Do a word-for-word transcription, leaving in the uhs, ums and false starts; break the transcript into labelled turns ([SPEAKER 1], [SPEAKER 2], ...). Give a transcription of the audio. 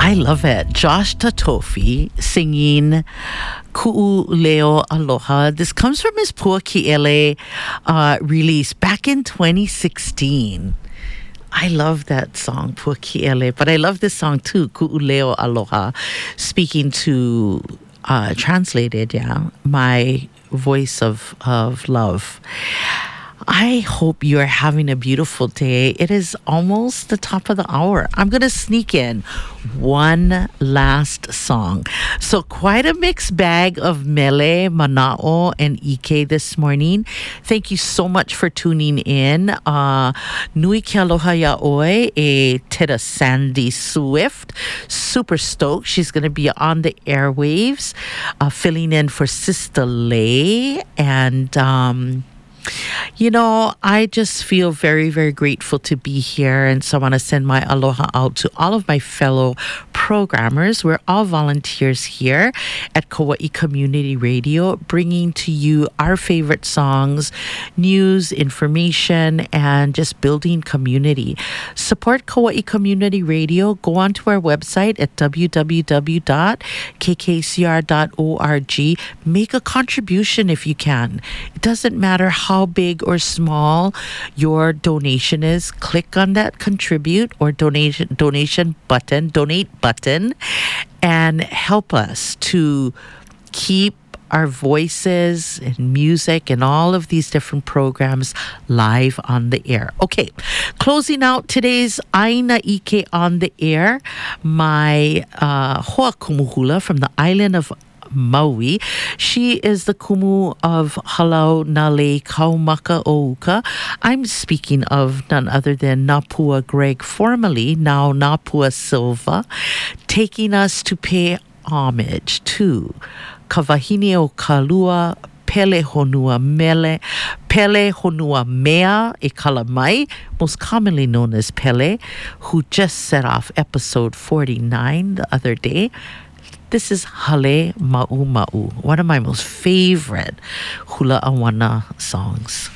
[SPEAKER 1] I love it. Josh Tatofi singing Ku'u Leo Aloha. This comes from his Pua Ki'ele uh, release back in twenty sixteen. I love that song, Pua Ki'ele, but I love this song too, Ku'u Leo Aloha, speaking to, uh, translated, yeah, my voice of, of love. I hope you are having a beautiful day. It is almost the top of the hour. I'm going to sneak in one last song. So quite a mixed bag of Mele, Mana'o, and Ike this morning. Thank you so much for tuning in. Uh, Nui ke aloha ya'oi e Tita Sandy Swift. Super stoked. She's going to be on the airwaves, uh, filling in for Sister Lay. And... um You know, I just feel very, very grateful to be here. And so I want to send my aloha out to all of my fellow programmers. We're all volunteers here at Kauai Community Radio, bringing to you our favorite songs, news, information, and just building community. Support Kauai Community Radio. Go onto our website at w w w dot k k c r dot org. Make a contribution if you can. It doesn't matter how How big or small your donation is. Click on that contribute or donation donation button, donate button, and help us to keep our voices and music and all of these different programs live on the air. Okay, closing out today's Aina Ike on the air, my uh, Hoa Kumuhula from the island of Maui. She is the kumu of Halau Nale Kaumaka Ouka. I'm speaking of none other than Napua Greg, formerly now Napua Silva, taking us to pay homage to Kawahine o Kalua, Pele Honua Mele, Pele Honua Mea e Kalamai, most commonly known as Pele, who just set off episode forty-nine the other day. This is Hale Ma'u Ma'u, one of my most favorite hula awana songs.